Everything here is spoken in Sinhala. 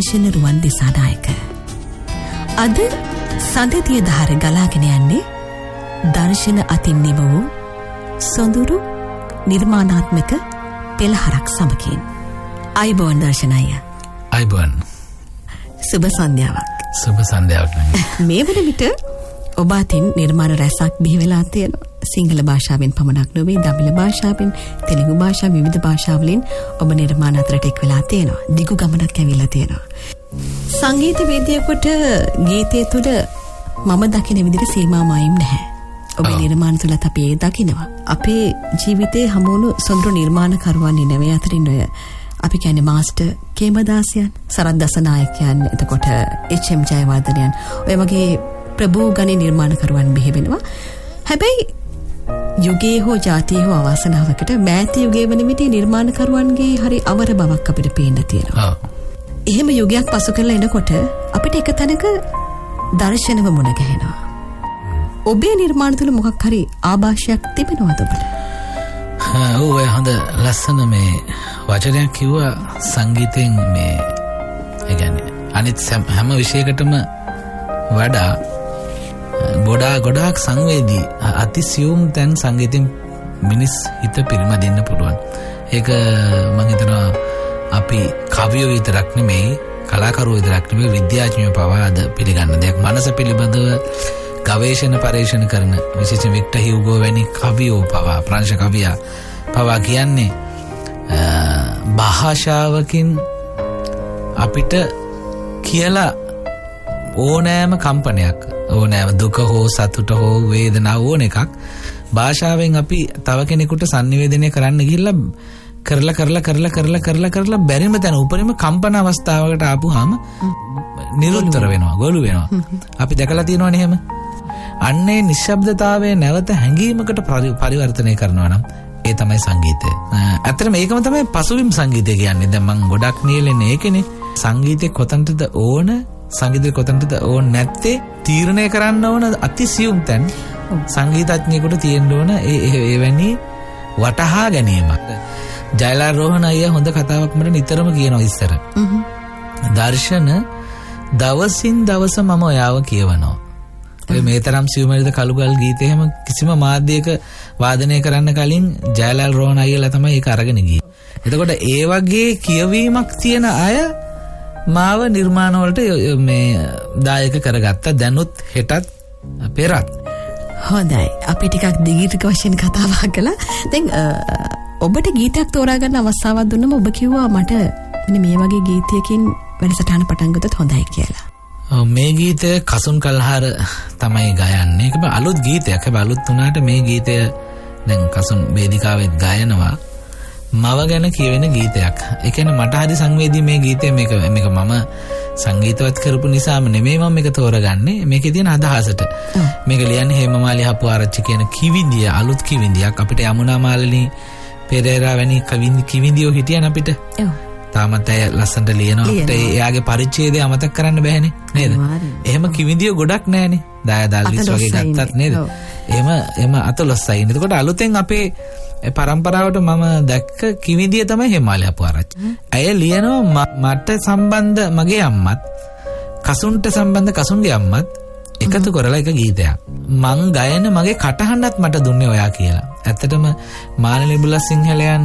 දර්ශන රුවන් දිසානායක. අද සඳතිය දහර ගලාගෙන යන්නේ දර්ශන අතින් නිව වූ සොඳුරු නිර්මාණාත්මක පෙළහරක් සමගින්. අයිබෝන් දර්ශනය. අයිබෝන්. සුබ සන්ධ්‍යාවක්. සුබ සන්ධ්‍යාවක්. මේ වන විට ඔබ අතින් නිර්මාණ රැසක් බිහි වෙලා තියෙනවා. සිංහල භාෂාවෙන් පමණක් නොවේ දමිළ භාෂාවෙන්, තෙලුගු භාෂාව, විවිධ භාෂාවලින් ඔබ නිර්මාණ අතරට එක් වෙලා තියෙනවා. දිගු ගමනක් ඇවිල්ලා තියෙනවා. සංගීත වේදිකේකට ගීතය තුළ මම දකින විදිහට සීමා මායිම් නැහැ. ඔබේ නිර්මාණ තුළත් අපි ඒ දකිනවා. අපේ ජීවිතේ හමුණු සොඳුරු නිර්මාණකරුවන් ඉන්නේ අතරින් ඔය අපි කියන්නේ මාස්ටර් කේමදාසයන්, සරත් දසනායකයන්, එතකොට එච්.එම්. ජයවර්ධනයන්, ඔය වගේ ප්‍රභූ ගණේ නිර්මාණකරුවන් බිහි වෙනවා. හැබැයි යුගයේ හෝ ජාතියේ හෝ අවාසනාවකට මෑත යුගයේ වන විට නිර්මාණකරුවන්ගේ හරි අවර බවක් අපිට පේන්න තියෙනවා. එහෙම යුගයක් පසු කරලා එනකොට අපිට එක තැනක දර්ශනව මුණ ගැහෙනවා. ඔබේ නිර්මාණ තුළ මොකක් හරි ආభాෂයක් තිබෙනවද ඔබට? ඔය හොඳ ලස්සන මේ වචනයක් කිව්වා සංගීතයෙන් මේ ඒ කියන්නේ අනිත් හැම විෂයකටම වඩා ගොඩාක් සංවේදී අතිසියුම් තැන් සංගීතයෙන් මිනිස් හිත පිරිමදින්න පුළුවන්. ඒක මම හිතනවා අපි කවියෝ විතරක් නෙමෙයි, කලාකරුවෝ විතරක් නෙමෙයි, විද්‍යාඥයෝ පවා අද පිළිගන්න දෙයක්. මනස පිළිබඳව ගවේෂණ පරීක්ෂණ කරන විශේෂයෙන් වික්ටර් හියුගෝ වැනි කවියෝ පවා, ප්‍රංශ කවියා පවා කියන්නේ භාෂාවකින් අපිට කියලා ඕනෑම කම්පනයක්, ඕනෑම දුක හෝ සතුට හෝ වේදනාව ඕන එකක් භාෂාවෙන් අපි තව කෙනෙකුට sannivedanaya කරන්න ගිහිල්ලා කරලා බැරිම තැන උපරිම කම්පන අවස්ථාවකට ආපුවාම නිරුත්තර වෙනවා, ගොළු වෙනවා. අපි දැකලා තියෙනවනේ එහෙම. අන්නේ නිශ්ශබ්දතාවයේ නැවත හැඟීමකට පරිවර්තනය කරනවා නම් ඒ තමයි සංගීතය. ඇත්තටම ඒකම තමයි පසුබිම් සංගීතය කියන්නේ. දැන් මම ගොඩක් නියැලෙන්නේ ඒකනේ. සංගීතේ කොතනටද ඕන, සංගීතේ කොතනටද ඕන නැත්තේ තීරණය කරන්න ඕන අතිසියුම් තැන් සංගීතඥයෙකුට තියෙන්න ඕන ඒ වැනි වටහා ගැනීමක්. ජයලාල් රෝහණ අයියා හොඳ කතාවක් මට නිතරම කියනවා ඉස්සර. දර්ශන දවසින් දවස මම ඔයාව කියවනවා. ඔය මේ තරම් සියුමෙල්ද කළුගල් ගීතේ හැම කිසිම මාධ්‍යයක වාදනය කරන්න කලින් ජයලාල් රෝහණ අයියලා තමයි ඒක අරගෙන ගියේ. එතකොට ඒ වගේ කියවීමක් තියෙන අය මාව නිර්මාණ වලට මේ දායක කරගත්තා. දැනුත් හෙටත් පෙරත්. හොඳයි. අපි ටිකක් දීර්ඝ වශයෙන් කතා කළා. දැන් ඔබට ගීතයක් තෝරා ගන්න අවස්ථාවක් දුන්නම ඔබ කිව්වා මට මෙන්න මේ වගේ ගීතයකින් වැඩසටහන පටන් ගත්තොත් හොඳයි කියලා. මේ ගීතය කසුන් කල්හාර තමයි ගයන්නේ. ඒක අලුත් ගීතයක්. හැබැයි අලුත් වුණාට මේ ගීතය දැන් කසුන් වේදිකාවේ ගයනවා. මව ගැන කියවෙන ගීතයක්. ඒ කියන්නේ මට හරි සංවේදී මේ ගීතය. මේක මම සංගීතවත් කරපු නිසාම නෙමෙයි මම මේක තෝරගන්නේ. මේකේ තියෙන අදහසට. මේක ලියන්නේ හේමමාලි හපුආරච්චි කියන කිවිඳිය, අලුත් කිවිඳියක්. අපිට යමුනා මාලිනී පෙරේරා වැනි කිවිඳියෝ හිටියන අපිට. තාමත් අය ලස්සනට ලියනවා. අපිට එයාගේ පරිච්ඡේදය අමතක කරන්න බෑනේ නේද? එහෙම කිවිඳියෝ ගොඩක් නැහනේ. දායදාල්විස් වගේ ගත්තත් නේද? එහෙම අතලොස්සයි. එතකොට අලුතෙන් අපේ පරම්පරාවට මම දැක්ක කිවිඳිය තමයි හේමාලි අපුආරච්චි. ඇය ලියනවා මට සම්බන්ධ මගේ අම්මත්, කසුන්ට සම්බන්ධ කසුන්ගේ අම්මත් එකතු කරලා එක ගීතයක්. මං ගයන මගේ කටහඬත් මට දුන්නේ ඔයා කියලා. ඇත්තටම මානලි බුලත් සිංහලයන්